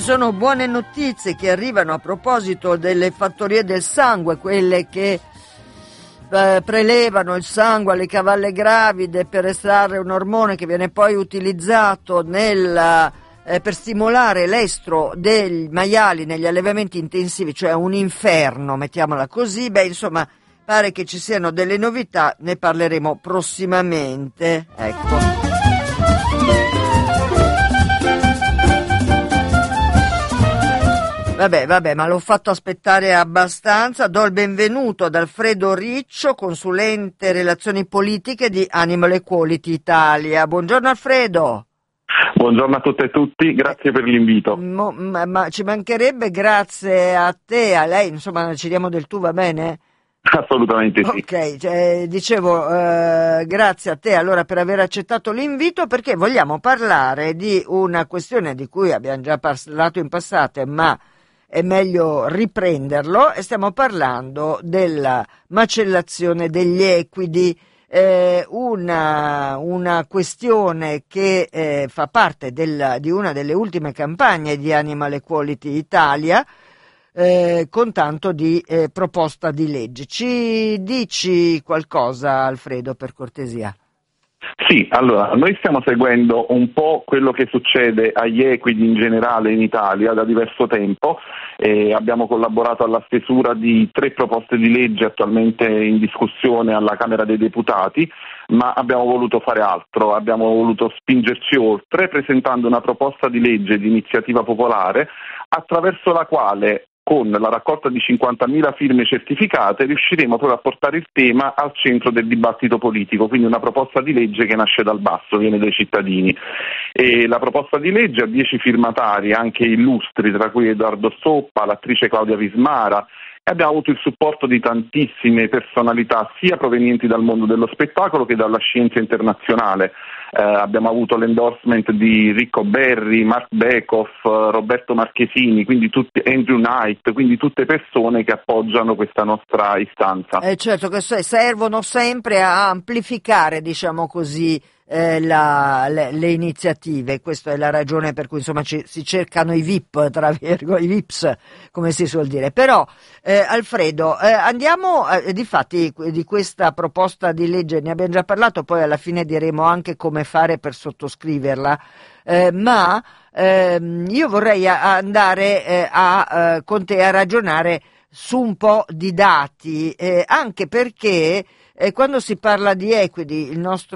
sono buone notizie che arrivano a proposito delle fattorie del sangue, quelle che prelevano il sangue alle cavalle gravide per estrarre un ormone che viene poi utilizzato per stimolare l'estro dei maiali negli allevamenti intensivi, cioè un inferno, mettiamola così. Insomma, pare che ci siano delle novità, ne parleremo prossimamente, ecco. Vabbè, ma l'ho fatto aspettare abbastanza. Do il benvenuto ad Alfredo Riccio, consulente relazioni politiche di Animal Equality Italia. Buongiorno Alfredo. Buongiorno a tutte e tutti, grazie per l'invito. Ma ci mancherebbe, grazie a te, a lei, insomma ci diamo del tu, va bene? Assolutamente sì. Ok, dicevo grazie a te allora per aver accettato l'invito, perché vogliamo parlare di una questione di cui abbiamo già parlato in passato, ma è meglio riprenderlo, e stiamo parlando della macellazione degli equidi, una questione che fa parte di una delle ultime campagne di Animal Equality Italia, con tanto di proposta di legge. Ci dici qualcosa, Alfredo, per cortesia? Sì, allora, noi stiamo seguendo un po' quello che succede agli equidi in generale in Italia da diverso tempo e abbiamo collaborato alla stesura di 3 proposte di legge attualmente in discussione alla Camera dei Deputati, ma abbiamo voluto fare altro, abbiamo voluto spingerci oltre presentando una proposta di legge di iniziativa popolare attraverso la quale, con la raccolta di 50.000 firme certificate, riusciremo proprio a portare il tema al centro del dibattito politico, quindi una proposta di legge che nasce dal basso, viene dai cittadini. E la proposta di legge ha 10 firmatari, anche illustri, tra cui Edoardo Stoppa, l'attrice Claudia Vismara, e abbiamo avuto il supporto di tantissime personalità, sia provenienti dal mondo dello spettacolo che dalla scienza internazionale. Abbiamo avuto l'endorsement di Ricco Berri, Mark Bekoff, Roberto Marchesini, quindi Andrew Knight, quindi tutte persone che appoggiano questa nostra istanza. Certo che servono sempre a amplificare, diciamo così, le iniziative. Questa è la ragione per cui insomma si cercano i VIP, tra virgolette, i VIPs, come si suol dire. Però Alfredo, andiamo difatti di questa proposta di legge ne abbiamo già parlato, poi alla fine diremo anche come fare per sottoscriverla, ma io vorrei andare con te a ragionare su un po' di dati, anche perché quando si parla di equidi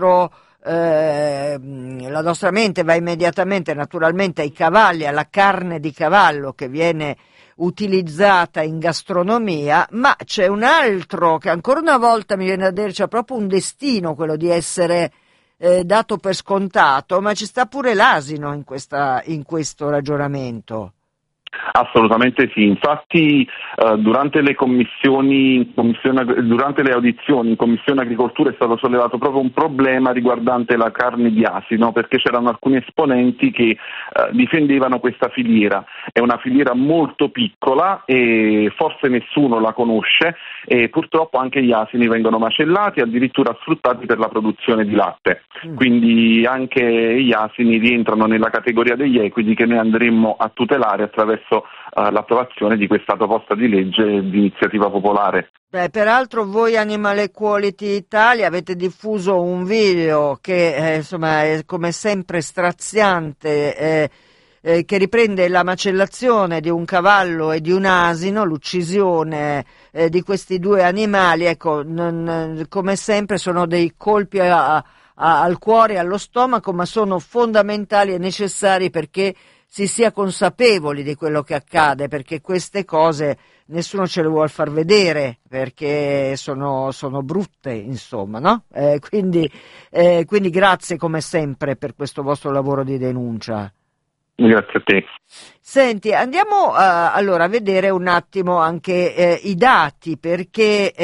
la nostra mente va immediatamente naturalmente ai cavalli, alla carne di cavallo che viene utilizzata in gastronomia, ma c'è un altro che ancora una volta mi viene a dire c'è proprio un destino, quello di essere dato per scontato, ma ci sta pure l'asino in questo ragionamento. Assolutamente sì, infatti durante le durante le audizioni in Commissione Agricoltura è stato sollevato proprio un problema riguardante la carne di asino, perché c'erano alcuni esponenti che difendevano questa filiera. È una filiera molto piccola e forse nessuno la conosce, e purtroppo anche gli asini vengono macellati e addirittura sfruttati per la produzione di latte. Quindi anche gli asini rientrano nella categoria degli equidi che noi andremo a tutelare attraverso l'approvazione di questa proposta di legge di iniziativa popolare. Peraltro voi Animal Equality Italia avete diffuso un video che insomma è come sempre straziante, che riprende la macellazione di un cavallo e di un asino, l'uccisione di questi 2 animali. Ecco, come sempre sono dei colpi al cuore e allo stomaco, ma sono fondamentali e necessari perché si sia consapevoli di quello che accade, perché queste cose nessuno ce le vuol far vedere, perché sono brutte, insomma, no? Quindi grazie come sempre per questo vostro lavoro di denuncia. Grazie a te. Senti, andiamo allora a vedere un attimo anche i dati, perché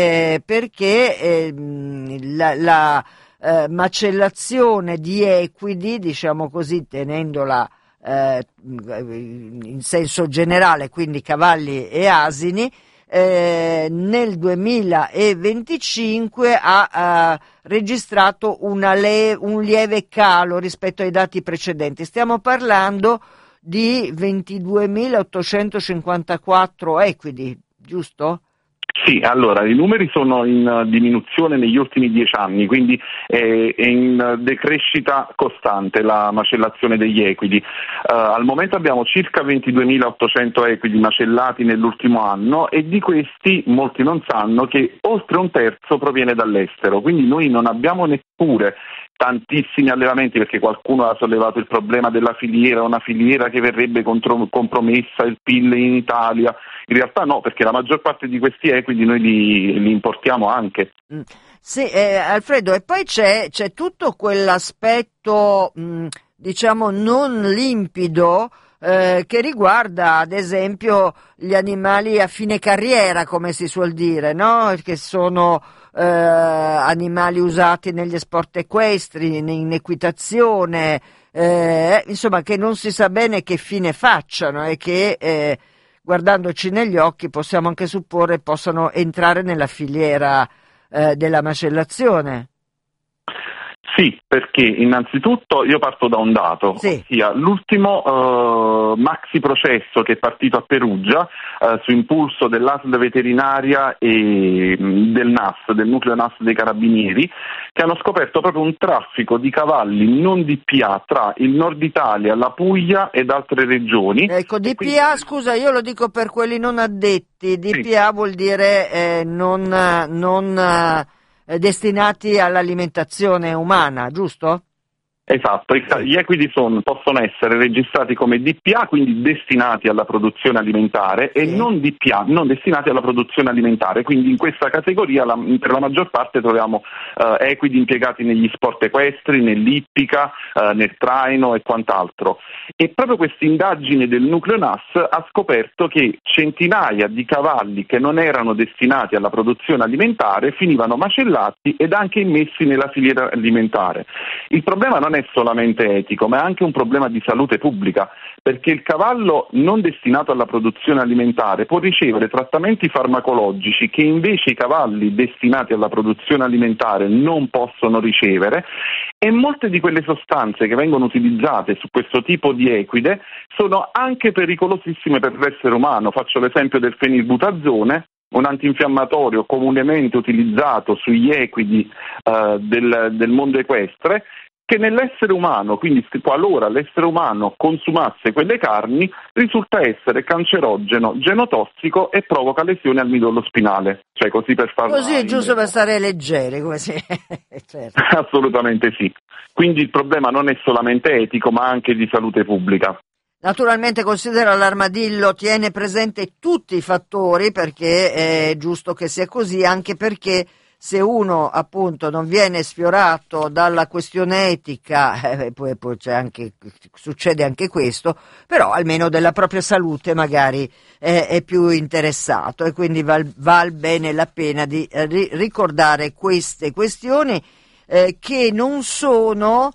la macellazione di equidi, diciamo così, tenendola in senso generale, quindi cavalli e asini, nel 2025 ha registrato un lieve calo rispetto ai dati precedenti. Stiamo parlando di 22.854 equidi, giusto? Sì, allora i numeri sono in diminuzione negli ultimi 10 anni, quindi è in decrescita costante la macellazione degli equidi. Al momento abbiamo circa 22.800 equidi macellati nell'ultimo anno e di questi molti non sanno che oltre un terzo proviene dall'estero, quindi noi non abbiamo neppure tantissimi allevamenti, perché qualcuno ha sollevato il problema della filiera, una filiera che verrebbe compromessa, il PIL in Italia. In realtà no, perché la maggior parte di questi equidi noi li importiamo anche. Sì, Alfredo, e poi c'è tutto quell'aspetto, diciamo, non limpido, che riguarda ad esempio gli animali a fine carriera, come si suol dire, no? Che sono animali usati negli sport equestri, in equitazione, insomma, che non si sa bene che fine facciano e che guardandoci negli occhi possiamo anche supporre possano entrare nella filiera della macellazione. Sì, perché innanzitutto io parto da un dato, Sì. ossia l'ultimo maxi processo che è partito a Perugia su impulso dell'ASL veterinaria e del NAS, del nucleo NAS dei Carabinieri, che hanno scoperto proprio un traffico di cavalli non DPA tra il nord Italia, la Puglia ed altre regioni. Ecco, DPA, scusa, io lo dico per quelli non addetti, DPA sì. Vuol dire non destinati all'alimentazione umana, giusto? Esatto, gli equidi possono essere registrati come DPA, quindi destinati alla produzione alimentare, sì. E non DPA, non destinati alla produzione alimentare, quindi in questa categoria per la maggior parte troviamo equidi impiegati negli sport equestri, nell'ippica, nel traino e quant'altro. E proprio questa indagine del nucleo NAS ha scoperto che centinaia di cavalli che non erano destinati alla produzione alimentare finivano macellati ed anche immessi nella filiera alimentare. Il problema non è solamente etico, ma è anche un problema di salute pubblica, perché il cavallo non destinato alla produzione alimentare può ricevere trattamenti farmacologici che invece i cavalli destinati alla produzione alimentare non possono ricevere, e molte di quelle sostanze che vengono utilizzate su questo tipo di equide sono anche pericolosissime per l'essere umano. Faccio l'esempio del fenilbutazone, un antinfiammatorio comunemente utilizzato sugli equidi del mondo equestre, che nell'essere umano, quindi qualora l'essere umano consumasse quelle carni, risulta essere cancerogeno, genotossico e provoca lesioni al midollo spinale. Cioè così per farla. Così è giusto per stare leggeri, come si... certo. Assolutamente sì. Quindi il problema non è solamente etico, ma anche di salute pubblica. Naturalmente considera l'armadillo, tiene presente tutti i fattori, perché è giusto che sia così, anche perché se uno appunto non viene sfiorato dalla questione etica, poi succede anche questo, però almeno della propria salute magari è più interessato, e quindi val bene la pena di ricordare queste questioni che non sono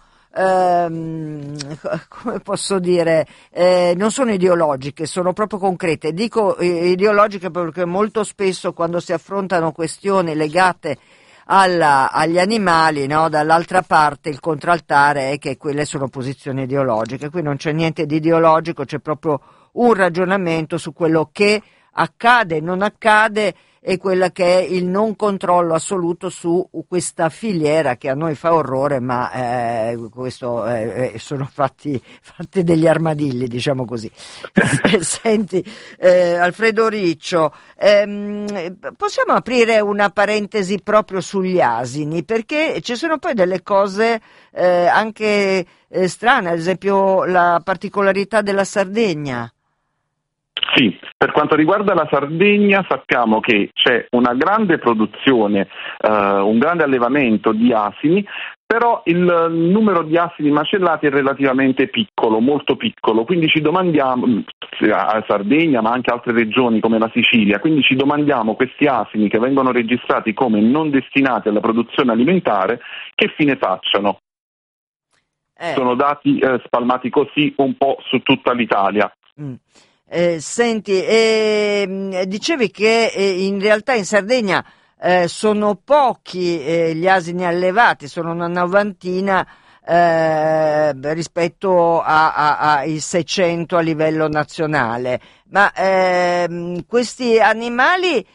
come posso dire, non sono ideologiche, sono proprio concrete. Dico ideologiche perché molto spesso quando si affrontano questioni legate agli animali, no, dall'altra parte il contraltare è che quelle sono posizioni ideologiche. Qui non c'è niente di ideologico, c'è proprio un ragionamento su quello che accade, non accade, e quella che è il non controllo assoluto su questa filiera che a noi fa orrore, ma questo sono fatti degli armadilli, diciamo così. Senti, Alfredo Riccio, possiamo aprire una parentesi proprio sugli asini, perché ci sono poi delle cose anche strane, ad esempio la particolarità della Sardegna. Sì, per quanto riguarda la Sardegna sappiamo che c'è una grande produzione, un grande allevamento di asini, però il numero di asini macellati è relativamente piccolo, molto piccolo, quindi ci domandiamo, a Sardegna ma anche altre regioni come la Sicilia, quindi ci domandiamo questi asini che vengono registrati come non destinati alla produzione alimentare, che fine facciano? Sono dati spalmati così un po' su tutta l'Italia. Senti, dicevi che in realtà in Sardegna sono pochi gli asini allevati, sono una novantina, rispetto ai 600 a livello nazionale. Ma questi animali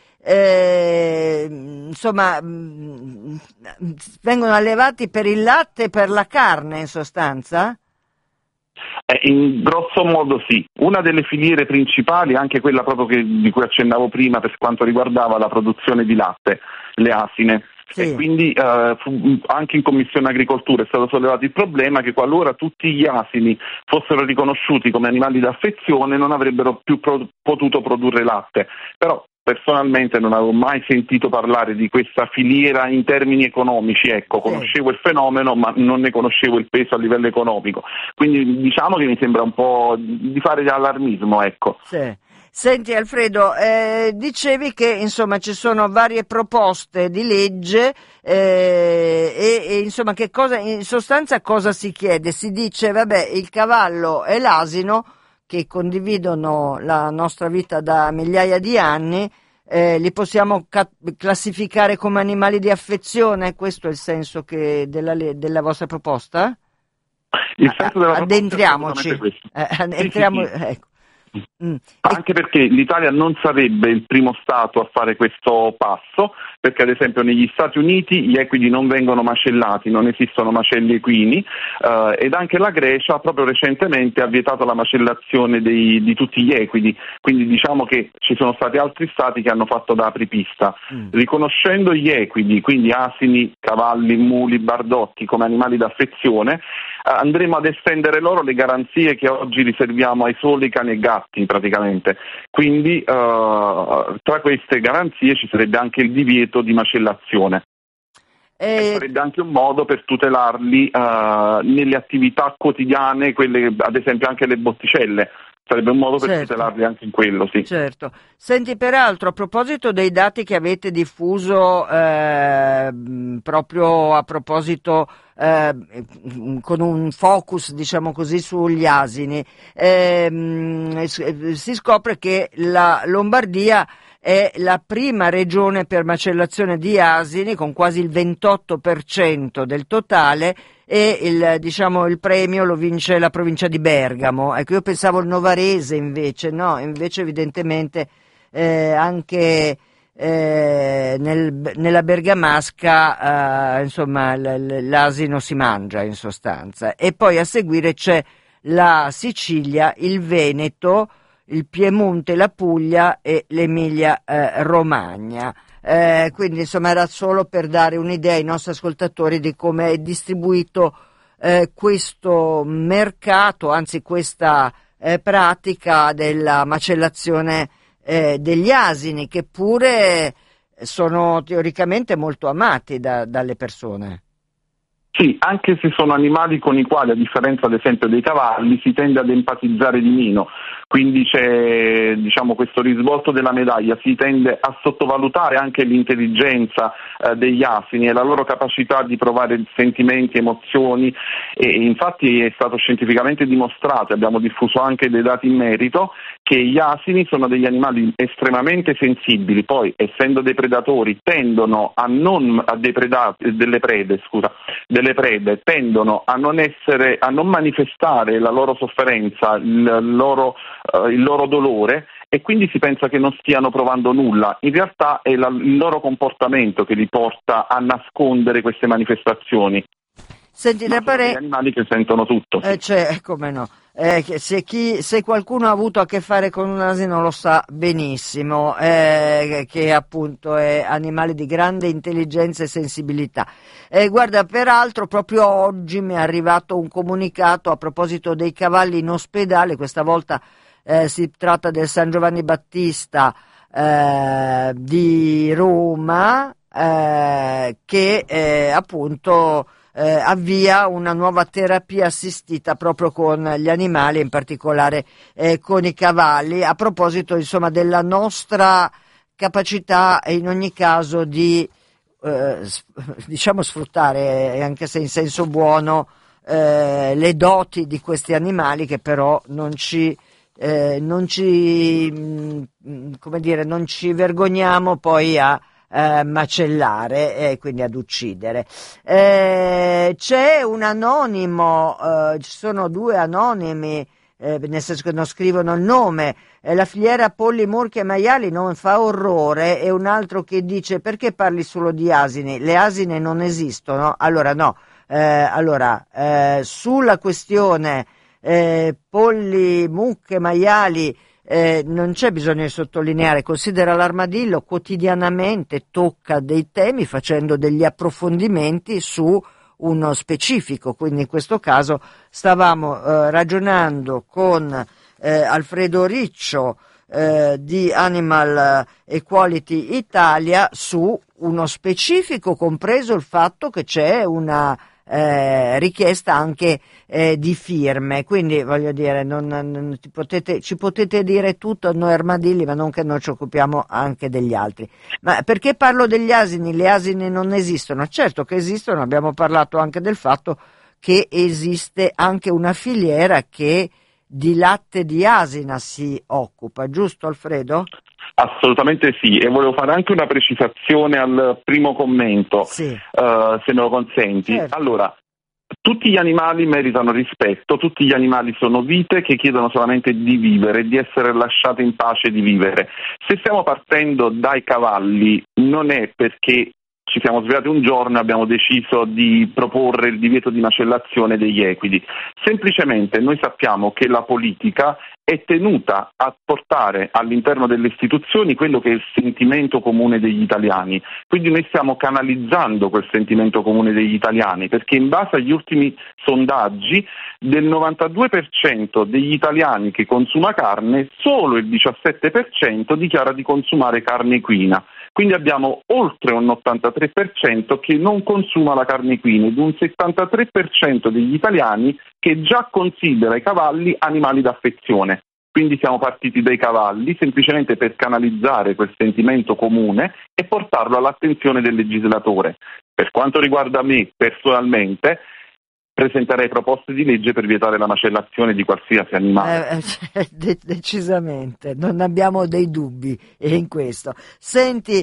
insomma vengono allevati per il latte e per la carne, in sostanza? In grosso modo sì. Una delle filiere principali è anche quella proprio di cui accennavo prima per quanto riguardava la produzione di latte, le asine. Sì. E quindi anche in Commissione Agricoltura è stato sollevato il problema che qualora tutti gli asini fossero riconosciuti come animali d'affezione non avrebbero più potuto produrre latte. Però personalmente non avevo mai sentito parlare di questa filiera in termini economici, ecco, conoscevo il fenomeno ma non ne conoscevo il peso a livello economico, quindi diciamo che mi sembra un po' di fare allarmismo, ecco. Sì. Senti Alfredo, dicevi che insomma ci sono varie proposte di legge e insomma che cosa, in sostanza cosa si chiede? Si dice vabbè il cavallo e l'asino che condividono la nostra vita da migliaia di anni, li possiamo classificare come animali di affezione? Questo è il senso della vostra proposta? Il senso della proposta addentriamoci. è questo. Entriamo, sì. ecco. Anche perché l'Italia non sarebbe il primo Stato a fare questo passo, perché ad esempio negli Stati Uniti gli equidi non vengono macellati, non esistono macelli equini, ed anche la Grecia proprio recentemente ha vietato la macellazione di tutti gli equidi, quindi diciamo che ci sono stati altri Stati che hanno fatto da apripista. Riconoscendo gli equidi, quindi asini, cavalli, muli, bardotti come animali d'affezione, andremo ad estendere loro le garanzie che oggi riserviamo ai soli cani e gatti praticamente, quindi tra queste garanzie ci sarebbe anche il divieto di macellazione e sarebbe anche un modo per tutelarli nelle attività quotidiane, quelle ad esempio anche le botticelle. Sarebbe un modo per tutelarli anche in quello, sì. Certo. Senti, peraltro, a proposito dei dati che avete diffuso, proprio a proposito, con un focus, diciamo così, sugli asini, si scopre che la Lombardia è la prima regione per macellazione di asini, con quasi il 28% del totale, e il premio lo vince la provincia di Bergamo. Ecco, io pensavo il novarese invece, no, invece evidentemente anche nella bergamasca insomma l'asino si mangia in sostanza. E poi a seguire c'è la Sicilia, il Veneto, il Piemonte, la Puglia e l'Emilia Romagna. Quindi insomma era solo per dare un'idea ai nostri ascoltatori di come è distribuito questo mercato, anzi questa pratica della macellazione degli asini, che pure sono teoricamente molto amati dalle persone. Sì, anche se sono animali con i quali, a differenza ad esempio dei cavalli, si tende ad empatizzare di meno, quindi c'è questo risvolto della medaglia, si tende a sottovalutare anche l'intelligenza degli asini e la loro capacità di provare sentimenti, emozioni, e infatti è stato scientificamente dimostrato, abbiamo diffuso anche dei dati in merito, che gli asini sono degli animali estremamente sensibili, poi essendo dei predatori tendono a non delle prede tendono a non manifestare la loro sofferenza, il loro dolore, e quindi si pensa che non stiano provando nulla. In realtà è il loro comportamento che li porta a nascondere queste manifestazioni. Senti, sono degli animali che sentono tutto. Sì. Come no. Se qualcuno ha avuto a che fare con un asino lo sa benissimo, che appunto è animale di grande intelligenza e sensibilità. Guarda, peraltro proprio oggi mi è arrivato un comunicato a proposito dei cavalli in ospedale, questa volta si tratta del San Giovanni Battista di Roma, che appunto avvia una nuova terapia assistita proprio con gli animali, in particolare con i cavalli, a proposito insomma della nostra capacità in ogni caso di sfruttare, anche se in senso buono, le doti di questi animali, che però non ci vergogniamo poi a macellare e quindi ad uccidere. C'è un anonimo, ci sono due anonimi, nel senso che non scrivono il nome, la filiera polli, murchi e maiali non fa orrore, e un altro che dice: perché parli solo di asini? Le asine non esistono? Allora no, sulla questione polli, mucche, maiali, non c'è bisogno di sottolineare, considera l'armadillo quotidianamente tocca dei temi facendo degli approfondimenti su uno specifico, quindi in questo caso stavamo ragionando con Alfredo Riccio di Animal Equality Italia su uno specifico, compreso il fatto che c'è una richiesta anche di firme, quindi voglio dire ci potete dire tutto noi armadilli, ma non che noi ci occupiamo anche degli altri. Ma perché parlo degli asini? Le asine non esistono? Certo che esistono, abbiamo parlato anche del fatto che esiste anche una filiera che di latte di asina si occupa, giusto Alfredo? Assolutamente sì, e volevo fare anche una precisazione al primo commento, sì. Se me lo consenti. Certo. Allora, tutti gli animali meritano rispetto, tutti gli animali sono vite che chiedono solamente di vivere, di essere lasciate in pace di vivere. Se stiamo partendo dai cavalli, non è perché ci siamo svegliati un giorno e abbiamo deciso di proporre il divieto di macellazione degli equidi. Semplicemente noi sappiamo che la politica è tenuta a portare all'interno delle istituzioni quello che è il sentimento comune degli italiani. Quindi noi stiamo canalizzando quel sentimento comune degli italiani, perché in base agli ultimi sondaggi del 92% degli italiani che consuma carne, solo il 17% dichiara di consumare carne equina. Quindi abbiamo oltre un 83% che non consuma la carne equina ed un 73% degli italiani che già considera i cavalli animali d'affezione. Quindi siamo partiti dai cavalli semplicemente per canalizzare quel sentimento comune e portarlo all'attenzione del legislatore. Per quanto riguarda me personalmente, presenterei proposte di legge per vietare la macellazione di qualsiasi animale. Decisamente, non abbiamo dei dubbi in questo. Senti,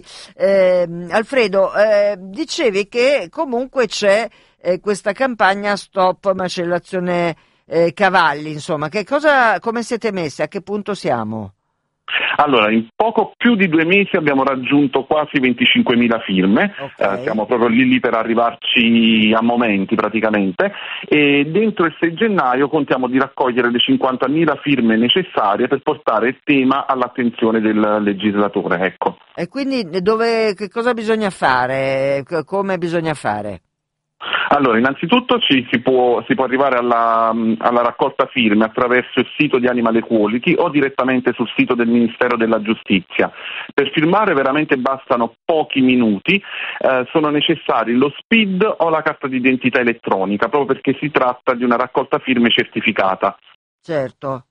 Alfredo, dicevi che comunque c'è questa campagna Stop Macellazione Cavalli, insomma, come siete messi? A che punto siamo? Allora, in poco più di 2 mesi abbiamo raggiunto quasi 25.000 firme, okay. Siamo proprio lì per arrivarci a momenti praticamente, e dentro il 6 gennaio contiamo di raccogliere le 50.000 firme necessarie per portare il tema all'attenzione del legislatore. Ecco. E quindi che cosa bisogna fare? Come bisogna fare? Allora, innanzitutto si può arrivare alla raccolta firme attraverso il sito di Animal Equality o direttamente sul sito del Ministero della Giustizia. Per firmare veramente bastano pochi minuti, sono necessari lo SPID o la carta d'identità elettronica, proprio perché si tratta di una raccolta firme certificata. Certo.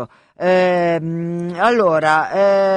Allora,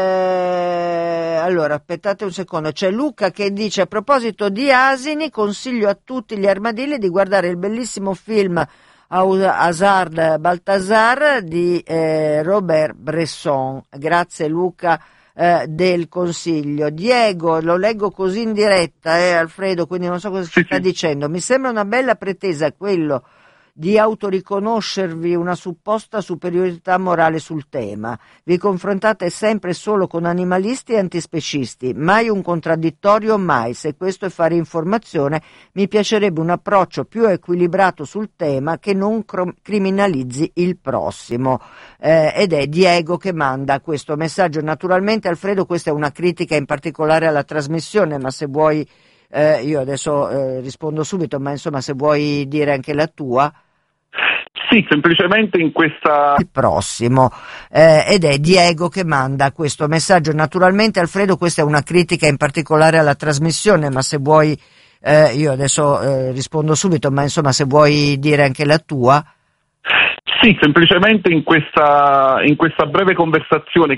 aspettate un secondo, c'è Luca che dice: a proposito di asini, consiglio a tutti gli armadilli di guardare il bellissimo film Hazard Balthazar di Robert Bresson. Grazie Luca del consiglio. Diego, lo leggo così in diretta, Alfredo, quindi non so cosa si sta dicendo. Mi sembra una bella pretesa quello di autoriconoscervi una supposta superiorità morale sul tema. Vi confrontate sempre solo con animalisti e antispecisti, mai un contraddittorio, mai. Se questo è fare informazione, mi piacerebbe un approccio più equilibrato sul tema che non criminalizzi il prossimo. Ed è Diego che manda questo messaggio. Naturalmente, Alfredo, questa è una critica in particolare alla trasmissione, ma se vuoi io adesso rispondo subito, ma insomma se vuoi dire anche la tua. Sì, semplicemente in questa... Il prossimo, ed è Diego che manda questo messaggio. Naturalmente Alfredo, questa è una critica in particolare alla trasmissione, ma se vuoi io adesso rispondo subito, ma insomma se vuoi dire anche la tua. Sì, semplicemente in questa breve conversazione